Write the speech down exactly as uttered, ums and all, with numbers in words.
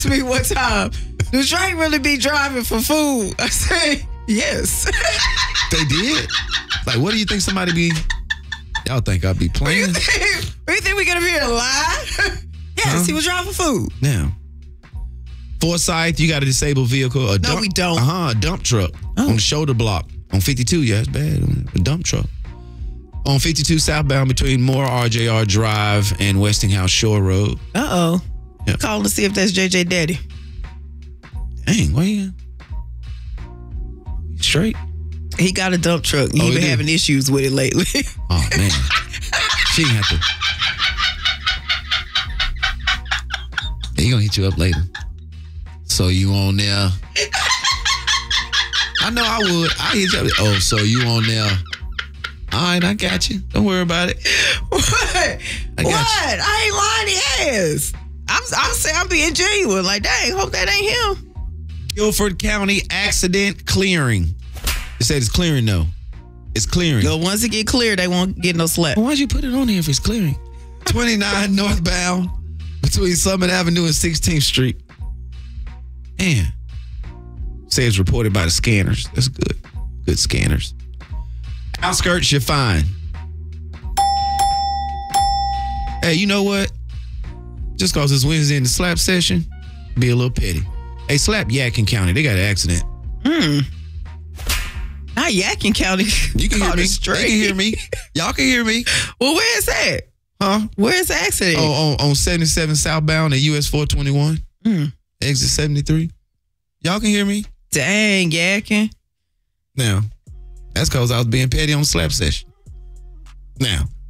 to me one time, do Drake really be driving for food? I say, yes. They did? Like, what do you think somebody be... Y'all think I'd be playing? What do you think, what do you think we gonna be a lie? Yes, huh? He was driving for food. Now, Forsyth, you got a disabled vehicle. A no, dump, we don't. Uh-huh, a dump truck oh. on the shoulder block on fifty-two. Yeah, it's bad. A dump truck. On fifty-two southbound between Moore R J R Drive and Westinghouse Shore Road. Uh-oh. Yep. Calling to see if that's J J Daddy. Dang, why you straight? He got a dump truck. He oh, been he having issues with it lately. Oh, man. She ain't have to. He gonna hit you up later. So you on there? I know I would. I hit you up. Oh, so you on there? All right, I got you. Don't worry about it. What? I got what? You. I ain't lying to ass. I'm, I'm saying I'm being genuine. Like, dang, hope that ain't him. Guilford County accident clearing. It said it's clearing though. It's clearing. No, once it get cleared, they won't get no slap. Well, why'd you put it on here if it's clearing? twenty-nine northbound between Summit Avenue and sixteenth Street. Man. Say it's reported by the scanners. That's good. Good scanners. Outskirts, you're fine. Hey, you know what? Just cause it's Wednesday in the slap session, be a little petty. Hey, slap Yadkin County. They got an accident. Hmm. Not Yadkin County. You can hear me. Straight. You can hear me. Y'all can hear me. Well, where is that? Huh? Where is the accident? Oh, on, on seventy-seven southbound at U S four twenty-one. Mm. Exit seventy-three. Y'all can hear me? Dang, Yadkin. Now, that's because I was being petty on slap session. Now,